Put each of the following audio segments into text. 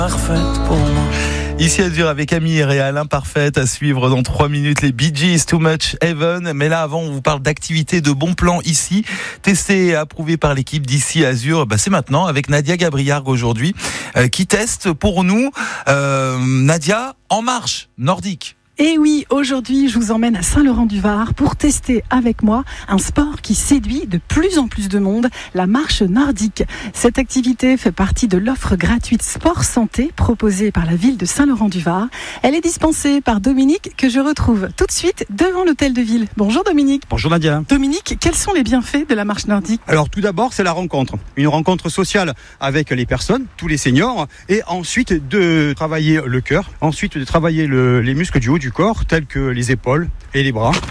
Parfaite pour moi. Ici à Dur avec Camille et Alain, parfaite à suivre dans 3 minutes les Bee Gees, Too Much Heaven. Mais là, avant, on vous parle d'activités de bons plans ici, testé et approuvé par l'équipe d'ici Azur. C'est maintenant avec Nadia Gabriargue aujourd'hui qui teste pour nous. Nadia, En Marche nordique. Et oui, aujourd'hui, je vous emmène à Saint-Laurent-du-Var pour tester avec moi un sport qui séduit de plus en plus de monde, la marche nordique. Cette activité fait partie de l'offre gratuite Sport Santé proposée par la ville de Saint-Laurent-du-Var. Elle est dispensée par Dominique, que je retrouve tout de suite devant l'hôtel de ville. Bonjour Dominique. Bonjour Nadia. Dominique, quels sont les bienfaits de la marche nordique ? Alors tout d'abord, c'est la rencontre. Une rencontre sociale avec les personnes, tous les seniors, et ensuite de travailler le cœur, ensuite de travailler les muscles du haut du corps, tels que les épaules et les bras.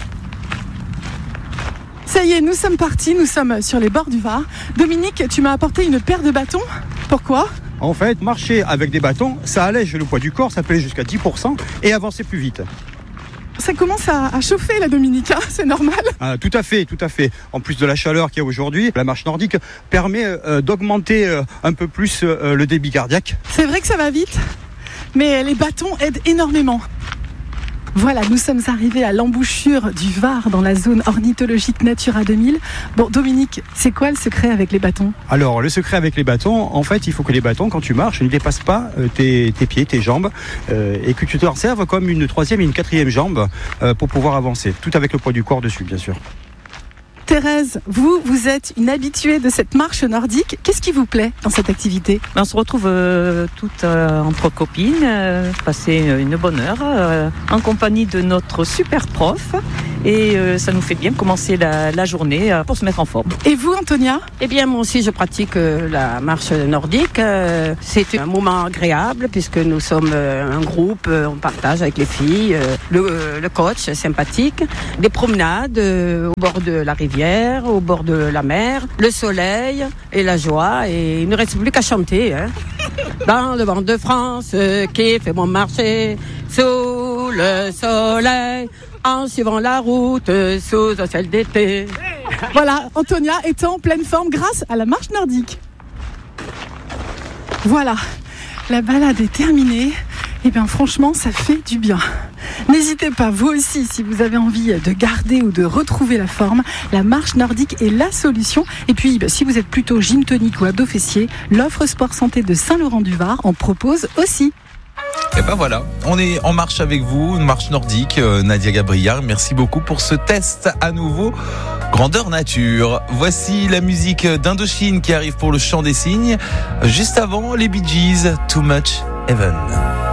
Ça y est, nous sommes partis, nous sommes sur les bords du Var. Dominique, tu m'as apporté une paire de bâtons. Pourquoi ? En fait, marcher avec des bâtons, ça allège le poids du corps, ça peut aller jusqu'à 10% et avancer plus vite. Ça commence à chauffer là, Dominique, hein, c'est normal. Tout à fait. En plus de la chaleur qu'il y a aujourd'hui, la marche nordique permet d'augmenter un peu plus le débit cardiaque. C'est vrai que ça va vite, mais les bâtons aident énormément. Voilà, nous sommes arrivés à l'embouchure du Var dans la zone ornithologique Natura 2000. Bon, Dominique, c'est quoi le secret avec les bâtons ? Alors, le secret avec les bâtons, en fait, il faut que les bâtons, quand tu marches, ne dépassent pas tes pieds, tes jambes, et que tu te serves comme une 3e et une 4e jambe pour pouvoir avancer. Tout avec le poids du corps dessus, bien sûr. Thérèse, vous êtes une habituée de cette marche nordique. Qu'est-ce qui vous plaît dans cette activité ? On se retrouve toutes entre copines, passer une bonne heure en compagnie de notre super prof. Et ça nous fait bien commencer la journée pour se mettre en forme. Et vous, Antonia ? Eh bien, moi aussi, je pratique la marche nordique. C'est un moment agréable puisque nous sommes un groupe, on partage avec les filles. Le coach est sympathique. Des promenades au bord de la rivière, au bord de la mer, le soleil et la joie. Et il ne reste plus qu'à chanter. Dans le vent de France qui fait bon marcher sous le soleil, en suivant la route sous un ciel d'été. Voilà, Antonia est en pleine forme grâce à la marche nordique. Voilà, la balade est terminée. Eh bien franchement, ça fait du bien. N'hésitez pas, vous aussi, si vous avez envie de garder ou de retrouver la forme, la marche nordique est la solution. Et puis, si vous êtes plutôt gym tonique ou abdos fessiers, l'offre Sport Santé de Saint-Laurent-du-Var en propose aussi. Et voilà, on est en marche avec vous, une marche nordique. Nadia Gabriargue, merci beaucoup pour ce test à nouveau. Grandeur nature. Voici la musique d'Indochine qui arrive pour le chant des cygnes. Juste avant, les Bee Gees, Too Much Heaven.